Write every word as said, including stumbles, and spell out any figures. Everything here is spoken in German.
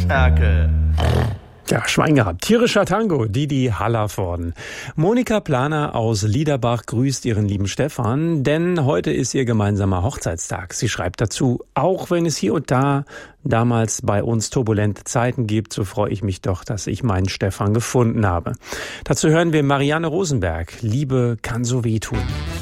Ferkel. Ja, Schwein gehabt. Tierischer Tango, Didi Hallervorden. Monika Planer aus Liederbach grüßt ihren lieben Stefan, denn heute ist ihr gemeinsamer Hochzeitstag. Sie schreibt dazu, auch wenn es hier und da damals bei uns turbulente Zeiten gibt, so freue ich mich doch, dass ich meinen Stefan gefunden habe. Dazu hören wir Marianne Rosenberg. Liebe kann so wehtun.